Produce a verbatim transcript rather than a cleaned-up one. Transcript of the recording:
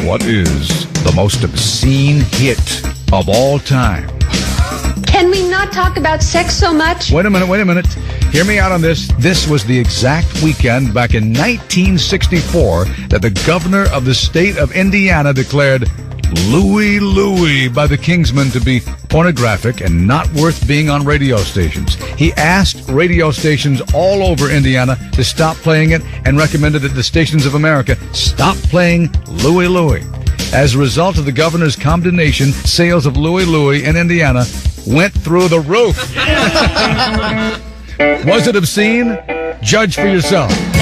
What is the most obscene hit of all time? Can we not talk about sex so much? Wait a minute, wait a minute. Hear me out on this. This was the exact weekend back in nineteen sixty-four that the governor of the state of Indiana declared Louie Louie by the Kingsmen to be pornographic and not worth being on radio stations. He asked radio stations all over Indiana to stop playing it and recommended that the stations of America stop playing Louie Louie. As a result of the governor's condemnation, sales of Louie Louie in Indiana went through the roof. Was it obscene? Judge for yourself.